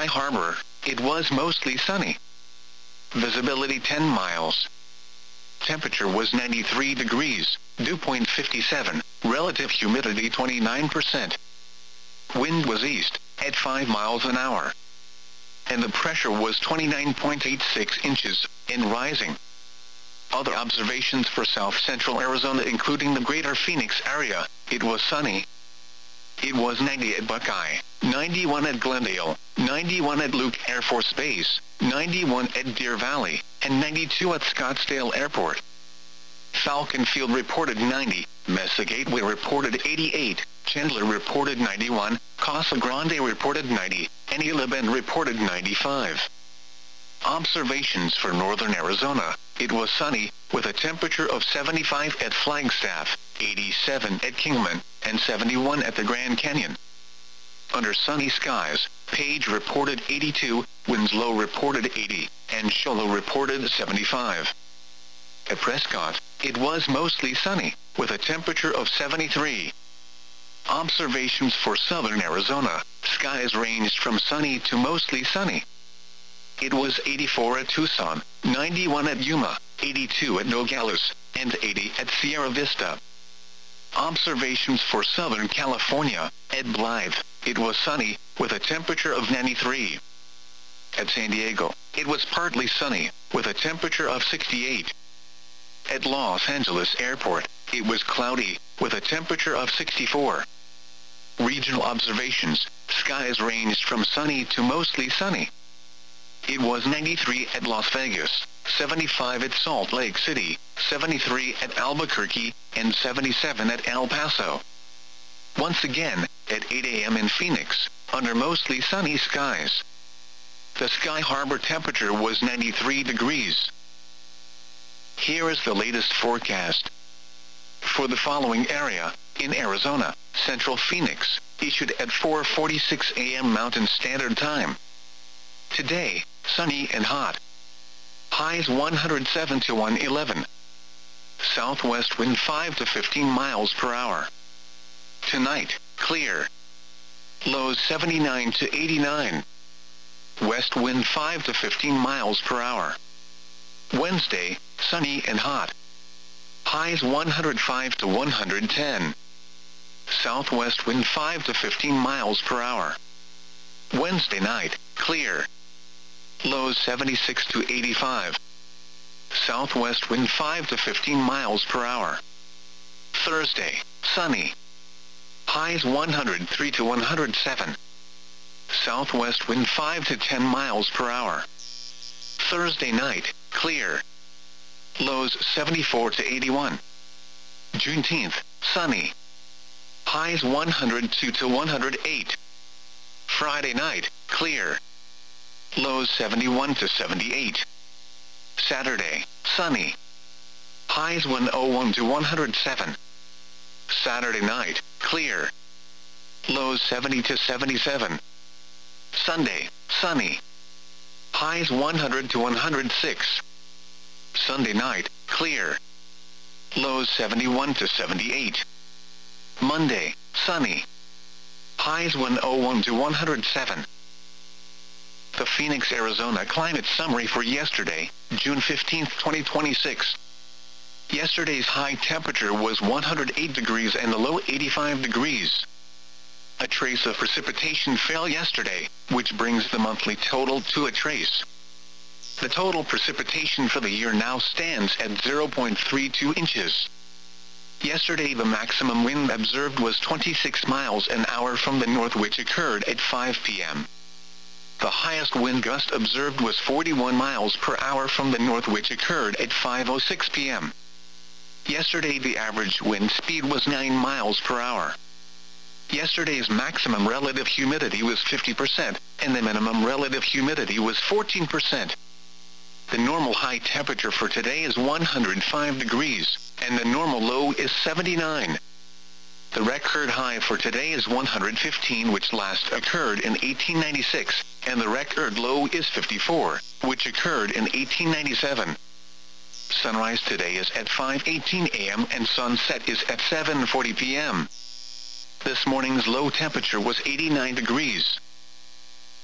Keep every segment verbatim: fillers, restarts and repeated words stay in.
Sky Harbor, it was mostly sunny. Visibility ten miles. Temperature was ninety-three degrees, dew point fifty-seven, relative humidity twenty-nine percent. Wind was east, at five miles an hour. And the pressure was twenty-nine point eight six inches, and rising. Other observations for south-central Arizona including the greater Phoenix area, it was sunny. It was ninety at Buckeye, ninety-one at Glendale, ninety-one at Luke Air Force Base, ninety-one at Deer Valley, and ninety-two at Scottsdale Airport. Falcon Field reported ninety, Mesa Gateway reported eighty-eight, Chandler reported ninety-one, Casa Grande reported ninety, and Isla Bend reported ninety-five. Observations for northern Arizona, it was sunny, with a temperature of seventy-five at Flagstaff, eighty-seven at Kingman, and seventy-one at the Grand Canyon. Under sunny skies, Page reported eighty-two, Winslow reported eighty, and Show Low reported seventy-five. At Prescott, it was mostly sunny, with a temperature of seventy-three. Observations for southern Arizona, skies ranged from sunny to mostly sunny. It was eighty-four at Tucson, ninety-one at Yuma, eighty-two at Nogales, and eighty at Sierra Vista. Observations for Southern California, at Blythe, it was sunny, with a temperature of ninety-three. At San Diego, it was partly sunny, with a temperature of sixty-eight. At Los Angeles Airport, it was cloudy, with a temperature of sixty-four. Regional observations, skies ranged from sunny to mostly sunny. It was ninety-three at Las Vegas, seventy-five at Salt Lake City, seventy-three at Albuquerque, and seventy-seven at El Paso. Once again, at eight a m in Phoenix, under mostly sunny skies. The Sky Harbor temperature was ninety-three degrees. Here is the latest forecast. For the following area, in Arizona, Central Phoenix, issued at four forty-six a m Mountain Standard Time. Today, sunny and hot. Highs one hundred seven to one eleven. Southwest wind five to fifteen miles per hour. Tonight, clear. Lows seventy-nine to eighty-nine. West wind five to fifteen miles per hour. Wednesday, sunny and hot. Highs one hundred five to one hundred ten. Southwest wind five to fifteen miles per hour. Wednesday night, clear. Lows seventy-six to eighty-five. Southwest wind five to fifteen miles per hour. Thursday, sunny. Highs one hundred three to one hundred seven. Southwest wind five to ten miles per hour. Thursday night, clear. Lows seventy-four to eighty-one. Juneteenth, sunny. Highs one hundred two to one hundred eight. Friday night, clear. Lows seventy-one to seventy-eight. Saturday, sunny. Highs one oh one to one hundred seven. Saturday night, clear. Lows seventy to seventy-seven. Sunday, sunny. Highs one hundred to one hundred six. Sunday night, clear. Lows seventy-one to seventy-eight. Monday, sunny. Highs one oh one to one hundred seven. The Phoenix, Arizona climate summary for yesterday, June fifteenth, twenty twenty-six. Yesterday's high temperature was one hundred eight degrees and the low eighty-five degrees. A trace of precipitation fell yesterday, which brings the monthly total to a trace. The total precipitation for the year now stands at zero point three two inches. Yesterday the maximum wind observed was twenty-six miles an hour from the north, which occurred at five p m The highest wind gust observed was forty-one miles per hour from the north, which occurred at five oh six p m Yesterday the average wind speed was nine miles per hour. Yesterday's maximum relative humidity was fifty percent, and the minimum relative humidity was fourteen percent. The normal high temperature for today is one hundred five degrees, and the normal low is seventy-nine. The record high for today is one hundred fifteen, which last occurred in eighteen ninety-six, and the record low is fifty-four, which occurred in eighteen ninety-seven. Sunrise today is at five eighteen a m and sunset is at seven forty p m This morning's low temperature was eighty-nine degrees.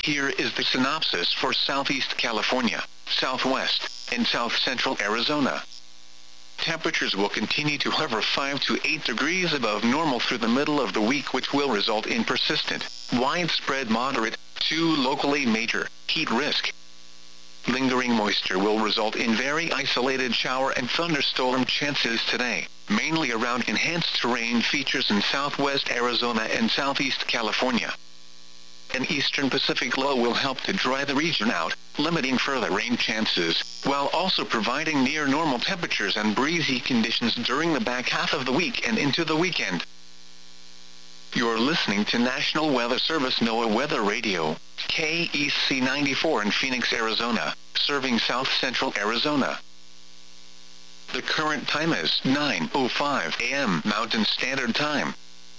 Here is the synopsis for Southeast California, Southwest, and South Central Arizona. Temperatures will continue to hover five to eight degrees above normal through the middle of the week, which will result in persistent, widespread moderate to locally major heat risk. Lingering moisture will result in very isolated shower and thunderstorm chances today, mainly around enhanced terrain features in southwest Arizona and southeast California. An eastern Pacific low will help to dry the region out, limiting further rain chances, while also providing near normal temperatures and breezy conditions during the back half of the week and into the weekend. You're listening to National Weather Service NOAA Weather Radio, K E C ninety-four in Phoenix, Arizona, serving south central Arizona. The current time is nine oh five a m Mountain Standard Time.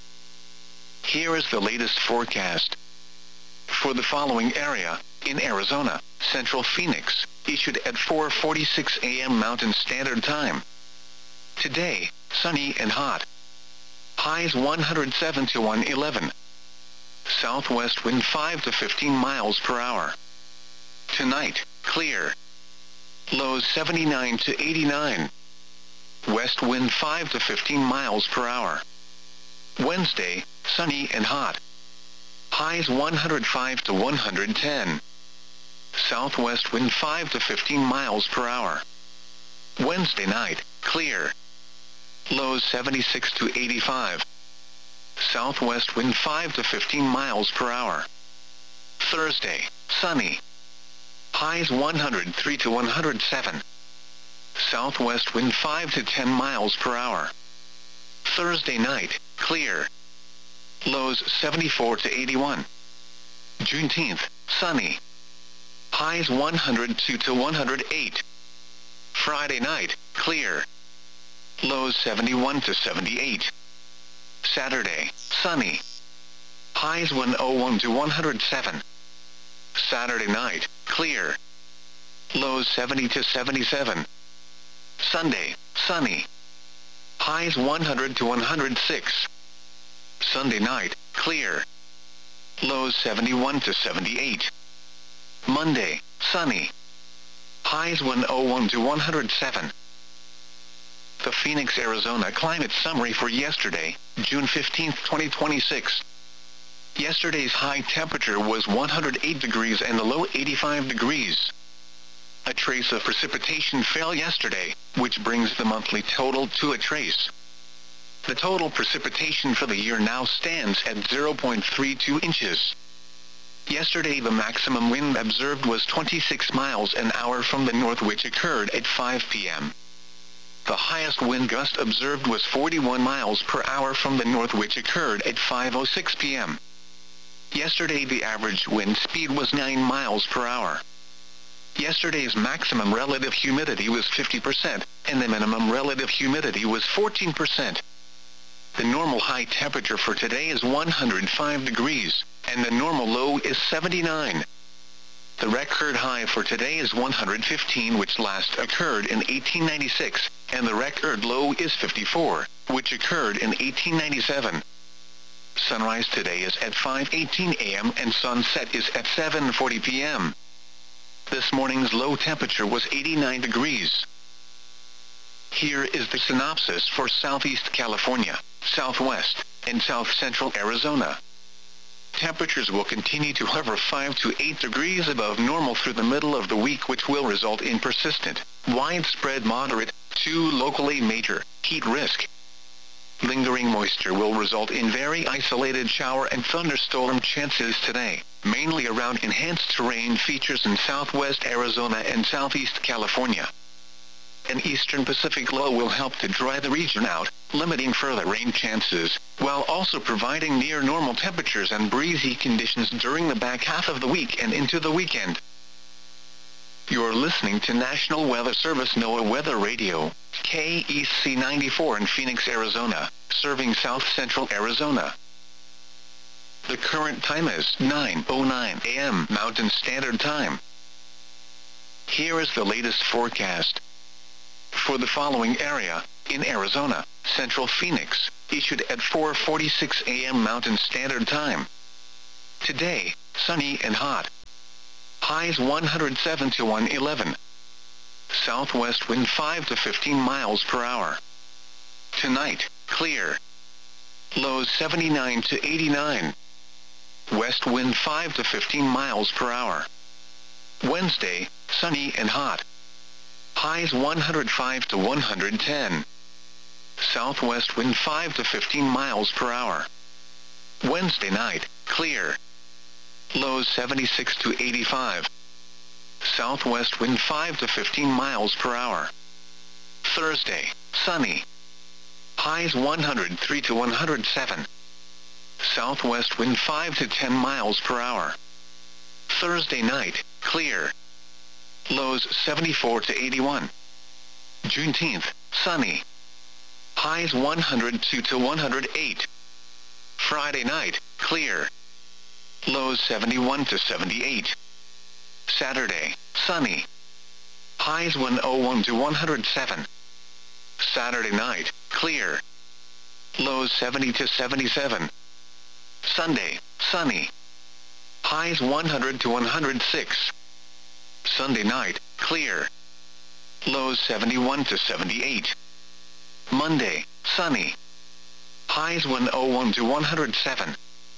Here is the latest forecast. For the following area, in Arizona, Central Phoenix, issued at four forty-six a m Mountain Standard Time. Today, sunny and hot. Highs one hundred seven to one eleven. Southwest wind five to fifteen miles per hour. Tonight, clear. Lows seventy-nine to eighty-nine. West wind five to fifteen miles per hour. Wednesday, sunny and hot. Highs one hundred five to one hundred ten. Southwest wind five to fifteen miles per hour. Wednesday night, clear. Lows seventy-six to eighty-five. Southwest wind five to fifteen miles per hour. Thursday, sunny. Highs one hundred three to one hundred seven. Southwest wind five to ten miles per hour. Thursday night, clear. Lows seventy-four to eighty-one. Juneteenth, sunny. Highs one hundred two to one hundred eight. Friday night, clear. Lows seventy-one to seventy-eight. Saturday, sunny. Highs one oh one to one hundred seven. Saturday night, clear. Lows seventy to seventy-seven. Sunday, sunny. Highs one hundred to one hundred six. Sunday night, clear. Lows seventy-one to seventy-eight. Monday, sunny. Highs one oh one to one hundred seven. The Phoenix, Arizona climate summary for yesterday, June fifteenth, twenty twenty-six. Yesterday's high temperature was one hundred eight degrees and the low eighty-five degrees. A trace of precipitation fell yesterday, which brings the monthly total to a trace. The total precipitation for the year now stands at zero point three two inches. Yesterday the maximum wind observed was twenty-six miles an hour from the north, which occurred at five p m The highest wind gust observed was forty-one miles per hour from the north, which occurred at five oh six p m Yesterday the average wind speed was nine miles per hour. Yesterday's maximum relative humidity was fifty percent, and the minimum relative humidity was fourteen percent. The normal high temperature for today is one hundred five degrees, and the normal low is seventy-nine. The record high for today is one hundred fifteen, which last occurred in eighteen ninety-six, and the record low is fifty-four, which occurred in eighteen ninety-seven. Sunrise today is at five eighteen a m and sunset is at seven forty p m This morning's low temperature was eighty-nine degrees. Here is the synopsis for Southeast California, Southwest, and South Central Arizona. Temperatures will continue to hover five to eight degrees above normal through the middle of the week, which will result in persistent, widespread moderate to locally major heat risk. Lingering moisture will result in very isolated shower and thunderstorm chances today, mainly around enhanced terrain features in southwest Arizona and southeast California. An eastern Pacific low will help to dry the region out, limiting further rain chances, while also providing near normal temperatures and breezy conditions during the back half of the week and into the weekend. You're listening to National Weather Service NOAA Weather Radio, K E C ninety-four in Phoenix, Arizona, serving south central Arizona. The current time is nine oh nine a m Mountain Standard Time. Here is the latest forecast. For the following area, in Arizona, Central Phoenix, issued at four forty-six a m Mountain Standard Time. Today, sunny and hot. Highs one hundred seven to one hundred eleven. Southwest wind five to fifteen miles per hour. Tonight, clear. Lows seventy-nine to eighty-nine. West wind five to fifteen miles per hour. Wednesday, sunny and hot. Highs one hundred five to one hundred ten. Southwest wind five to fifteen miles per hour. Wednesday night, clear. Lows seventy-six to eighty-five. Southwest wind five to fifteen miles per hour. Thursday, sunny. Highs one hundred three to one hundred seven. Southwest wind five to ten miles per hour. Thursday night, clear. Lows seventy-four to eighty-one. Juneteenth, sunny. Highs one hundred two to one hundred eight. Friday night, clear. Lows seventy-one to seventy-eight. Saturday, sunny. Highs one hundred one to one hundred seven. Saturday night, clear. Lows seventy to seventy-seven. Sunday, sunny. Highs one hundred to one hundred six. Sunday night, clear. Lows seventy-one to seventy-eight. Monday, sunny. Highs one hundred one to one hundred seven.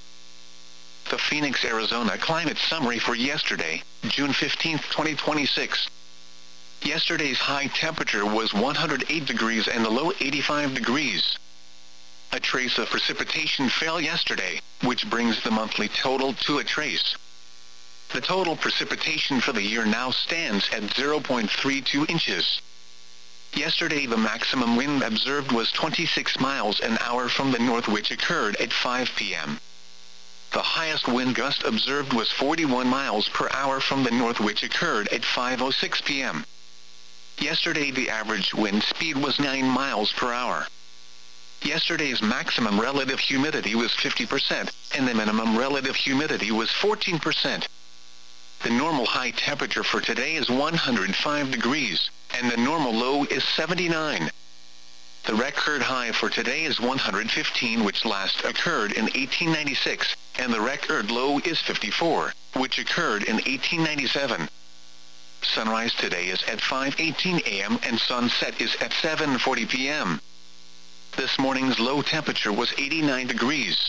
The Phoenix, Arizona climate summary for yesterday, June fifteenth, twenty twenty-six. Yesterday's high temperature was one hundred eight degrees and the low eighty-five degrees. A trace of precipitation fell yesterday, which brings the monthly total to a trace. The total precipitation for the year now stands at zero point three two inches. Yesterday the maximum wind observed was twenty-six miles an hour from the north, which occurred at five p m The highest wind gust observed was forty-one miles per hour from the north, which occurred at five oh six p m Yesterday the average wind speed was nine miles per hour. Yesterday's maximum relative humidity was fifty percent, and the minimum relative humidity was fourteen percent. The normal high temperature for today is one hundred five degrees, and the normal low is seventy-nine. The record high for today is one hundred fifteen, which last occurred in eighteen ninety-six, and the record low is fifty-four, which occurred in eighteen ninety-seven. Sunrise today is at five eighteen a m and sunset is at seven forty p m This morning's low temperature was eighty-nine degrees.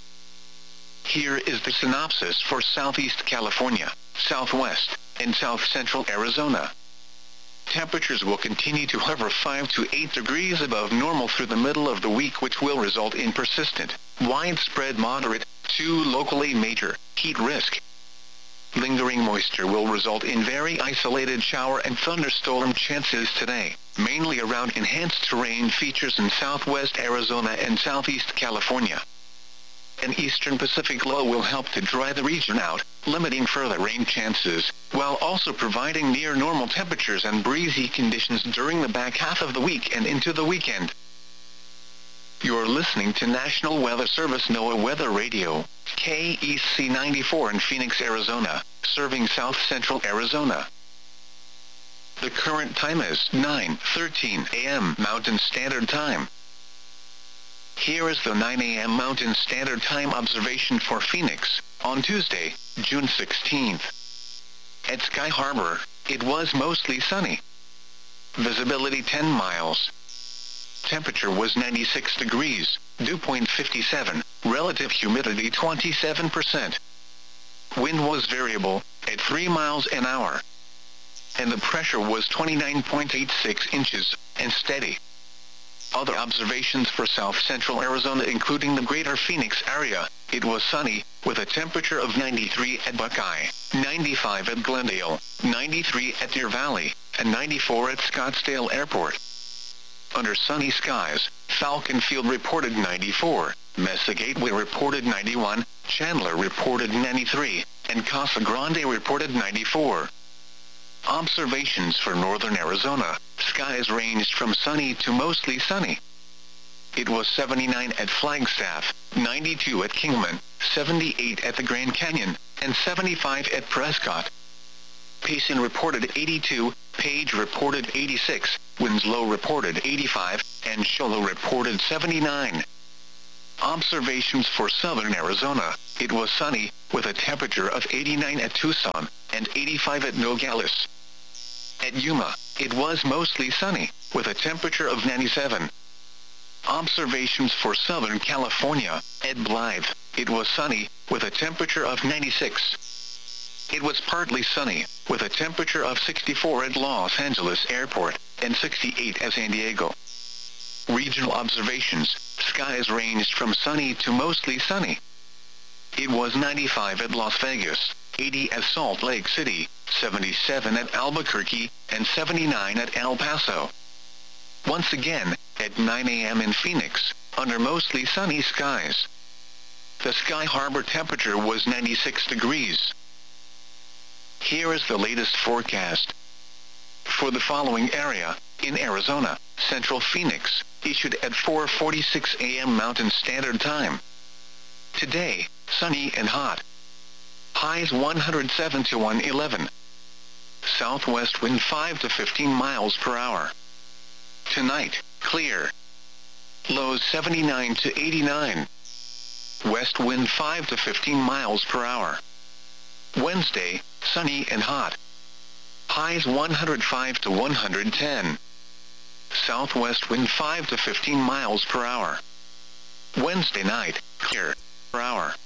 Here is the synopsis for Southeast California, Southwest, and South Central Arizona. Temperatures will continue to hover five to eight degrees above normal through the middle of the week, which will result in persistent, widespread moderate, to locally major, heat risk. Lingering moisture will result in very isolated shower and thunderstorm chances today, mainly around enhanced terrain features in southwest Arizona and southeast California. An eastern Pacific low will help to dry the region out, limiting further rain chances, while also providing near normal temperatures and breezy conditions during the back half of the week and into the weekend. You're listening to National Weather Service NOAA Weather Radio, K E C ninety-four in Phoenix, Arizona, serving south central Arizona. The current time is nine thirteen a m Mountain Standard Time. Here is the nine a m Mountain Standard Time observation for Phoenix, on Tuesday, June sixteenth. At Sky Harbor, it was mostly sunny. Visibility ten miles. Temperature was ninety-six degrees, dew point fifty-seven, relative humidity twenty-seven percent. Wind was variable, at three miles an hour. And the pressure was twenty-nine point eight six inches, and steady. Other observations for south central Arizona, including the greater Phoenix area, it was sunny, with a temperature of ninety-three at Buckeye, ninety-five at Glendale, ninety-three at Deer Valley, and ninety-four at Scottsdale Airport. Under sunny skies, Falcon Field reported ninety-four, Mesa Gateway reported ninety-one, Chandler reported ninety-three, and Casa Grande reported ninety-four. Observations for northern Arizona, skies ranged from sunny to mostly sunny. It was seventy-nine at Flagstaff, ninety-two at Kingman, seventy-eight at the Grand Canyon, and seventy-five at Prescott. Payson reported eighty-two, Page reported eighty-six, Winslow reported eighty-five, and Shoalo reported seventy-nine. Observations for southern Arizona. It was sunny, with a temperature of eighty-nine at Tucson, and eighty-five at Nogales. At Yuma, it was mostly sunny, with a temperature of ninety-seven. Observations for southern California. At Blythe, it was sunny, with a temperature of ninety-six. It was partly sunny, with a temperature of sixty-four at Los Angeles Airport, and sixty-eight at San Diego. Regional observations. Skies ranged from sunny to mostly sunny. It was ninety-five at Las Vegas, eighty at Salt Lake City, seventy-seven at Albuquerque, and seventy-nine at El Paso. Once again, at nine a m in Phoenix, under mostly sunny skies. The Sky Harbor temperature was ninety-six degrees. Here is the latest forecast. For the following area, in Arizona, Central Phoenix, issued at four forty-six a m Mountain Standard Time. Today, sunny and hot. Highs one hundred seven to one eleven. Southwest wind five to fifteen miles per hour. Tonight, clear. Lows seventy-nine to eighty-nine. West wind five to fifteen miles per hour. Wednesday, sunny and hot. Highs one hundred five to one hundred ten. Southwest wind five to fifteen miles per hour. Wednesday night, clear, per hour.